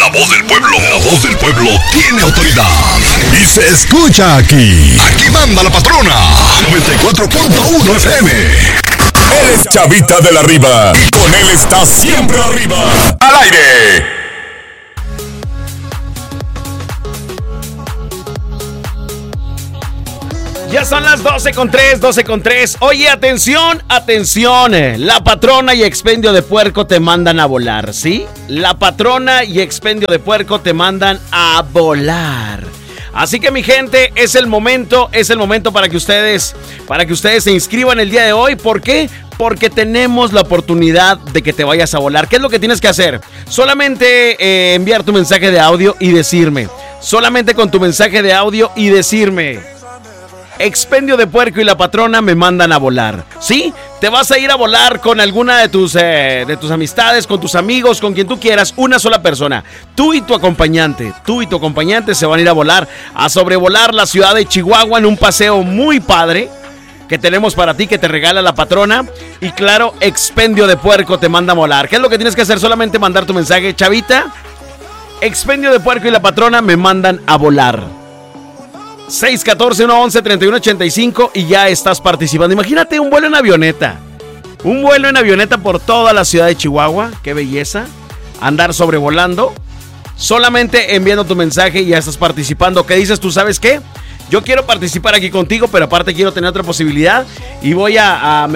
La voz del pueblo. La voz del pueblo tiene autoridad. Y se escucha aquí. Aquí manda la patrona. 94.1 FM. Él es Chavita de la Riva. Y con él está siempre arriba. ¡Al aire! Ya son las 12:03. Oye, atención. La patrona y expendio de puerco te mandan a volar, ¿sí? La patrona y expendio de puerco te mandan a volar. Así que mi gente, es el momento para que ustedes se inscriban el día de hoy. ¿Por qué? Porque tenemos la oportunidad de que te vayas a volar. ¿Qué es lo que tienes que hacer? Solamente enviar tu mensaje de audio y decirme. Solamente con tu mensaje de audio y decirme: expendio de puerco y la patrona me mandan a volar. ¿Sí? Te vas a ir a volar con alguna de tus amistades, con tus amigos, con quien tú quieras, una sola persona. Tú y tu acompañante se van a ir a volar, a sobrevolar la ciudad de Chihuahua en un paseo muy padre que tenemos para ti, que te regala la patrona. Y claro, expendio de puerco te manda a volar. ¿Qué es lo que tienes que hacer? Solamente mandar tu mensaje: Chavita, expendio de puerco y la patrona me mandan a volar. 614-111-3185 y ya estás participando. Imagínate un vuelo en avioneta. Un vuelo en avioneta por toda la ciudad de Chihuahua. Qué belleza. Andar sobrevolando. Solamente enviando tu mensaje y ya estás participando. ¿Qué dices tú? ¿Sabes qué? Yo quiero participar aquí contigo, pero aparte quiero tener otra posibilidad. Y voy al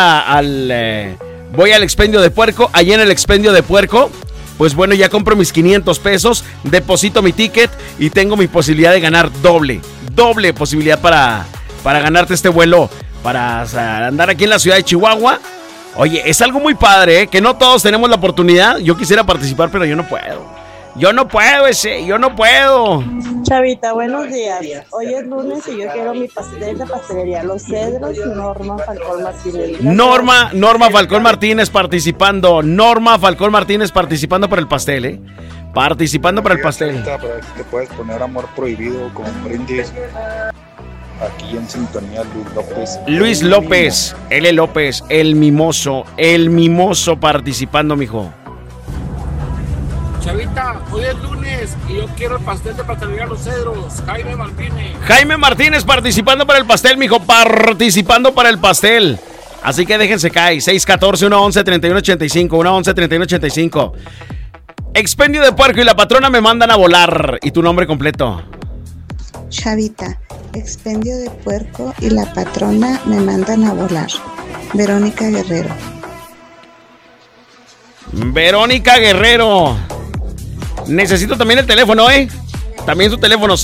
expendio de puerco. Allí en el expendio de puerco, pues bueno, ya compro mis 500 pesos, deposito mi ticket y tengo mi posibilidad de ganar doble posibilidad para ganarte este vuelo, para andar aquí en la ciudad de Chihuahua. Oye, es algo muy padre, que no todos tenemos la oportunidad. Yo quisiera participar, pero yo no puedo. Yo no puedo. Chavita, buenos días. Hoy es lunes y yo quiero mi pastel de pastelería Los Cedros, Norma Falcón Martínez. Norma Falcón Martínez participando. Norma Falcón Martínez participando por el pastel, Participando para el pastel. Para ver si te puedes poner Amor Prohibido con brindis. Aquí en sintonía Luis López. L. López, el mimoso participando, mijo. Chavita, hoy es lunes y yo quiero el pastel de pastelería Los Cedros. Jaime Martínez participando para el pastel, mijo, participando para el pastel. Así que déjense caer. 614-111-3185, 111-3185. Expendio de puerco y la patrona me mandan a volar. ¿Y tu nombre completo? Chavita, expendio de puerco y la patrona me mandan a volar. Verónica Guerrero. Necesito también el teléfono, También su teléfono,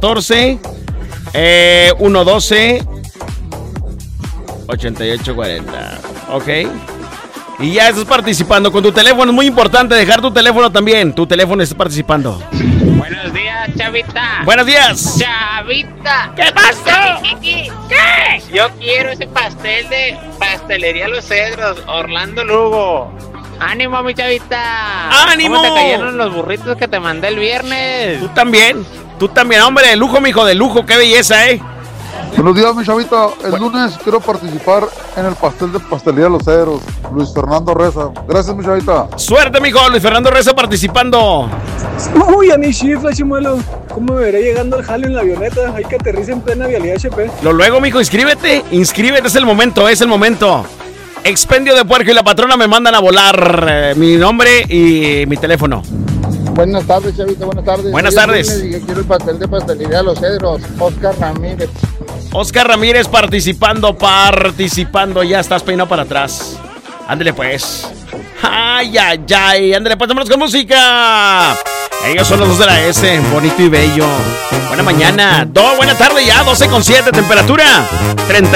614-112-8840. Ok. Y ya estás participando con tu teléfono. Es muy importante dejar tu teléfono también. Tu teléfono está participando. Buenos días, Chavita. Buenos días. Chavita. ¿Qué pasó? ¿Qué? Yo quiero ese pastel de pastelería Los Cedros, Orlando Lugo. ¡Ánimo, mi Chavita! ¡Ánimo! ¿Cómo te cayeron los burritos que te mandé el viernes? Tú también, hombre, de lujo, mijo, de lujo, qué belleza, Buenos días, mi Chavita. El lunes quiero participar en el pastel de pastelería Los Cedros. Luis Fernando Reza. Gracias, mi Chavita. Suerte, mijo. Luis Fernando Reza participando. Uy, a mi chifla, chimuelo. ¿Cómo me veré llegando al jale en la avioneta? Hay que aterrizar en plena vialidad HP. Luego, mijo, inscríbete, es el momento. Expendio de puerco y la patrona me mandan a volar. Mi nombre y mi teléfono. Buenas tardes, Chavita, buenas tardes. Buenas tardes. Yo quiero el pastel de pastelería Los Cedros, Oscar Ramírez participando, ya estás peinado para atrás. Ándale pues. Ay, ándale pues, vámonos con música. Ellos son los dos de la S, bonito y bello. Buena mañana, buena tarde ya, 12:07, temperatura 31